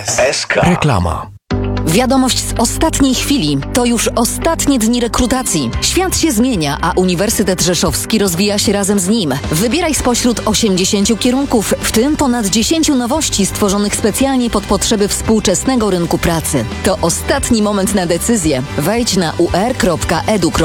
SK. Reklama. Wiadomość z ostatniej chwili. To już ostatnie dni rekrutacji. Świat się zmienia, a Uniwersytet Rzeszowski rozwija się razem z nim. Wybieraj spośród 80 kierunków, w tym ponad 10 nowości stworzonych specjalnie pod potrzeby współczesnego rynku pracy. To ostatni moment na decyzję. Wejdź na ur.edu.